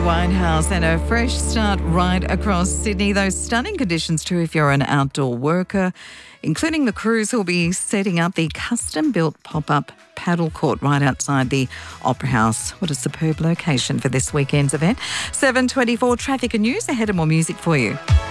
Winehouse, and a fresh start right across Sydney. Those stunning conditions too if you're an outdoor worker, including the crews who'll be setting up the custom-built pop-up paddle court right outside the Opera House. What a superb location for this weekend's event. 7:24 traffic and news. Ahead of more music for you.